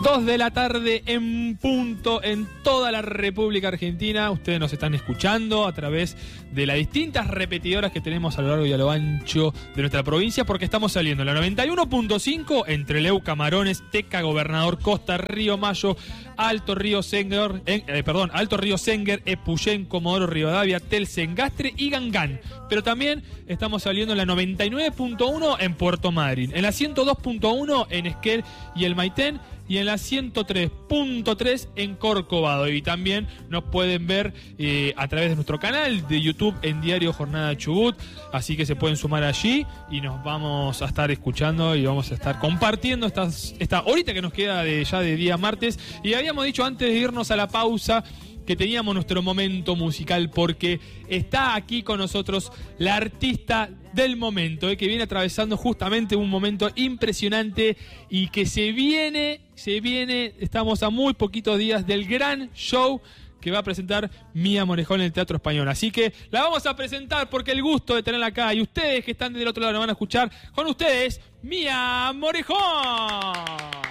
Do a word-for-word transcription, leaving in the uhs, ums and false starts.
dos de la tarde en punto en toda la República Argentina. Ustedes nos están escuchando a través de las distintas repetidoras que tenemos a lo largo y a lo ancho de nuestra provincia, porque estamos saliendo en la noventa y uno punto cinco entre Leu, Camarones, Teca, Gobernador Costa, Río Mayo, Alto Río Senger, eh, eh, perdón, Alto Río Senger, Epuyén, Comodoro Rivadavia, Telce, Engastre y Gangán. Pero también estamos saliendo en la noventa y nueve punto uno en Puerto Madryn, en la ciento dos punto uno en Esquel y el Maitén, y en la ciento tres punto tres en Corcovado. Y también nos pueden ver eh, a través de nuestro canal de YouTube en Diario Jornada Chubut, así que se pueden sumar allí y nos vamos a estar escuchando y vamos a estar compartiendo estas, esta horita que nos queda de, ya de día martes. Y habíamos dicho antes de irnos a la pausa que teníamos nuestro momento musical, porque está aquí con nosotros la artista del momento, eh, que viene atravesando justamente un momento impresionante y que se viene, se viene, estamos a muy poquitos días del gran show que va a presentar Mía Morejón en el Teatro Español. Así que la vamos a presentar porque el gusto de tenerla acá, y ustedes que están del otro lado la van a escuchar, con ustedes, Mía Morejón.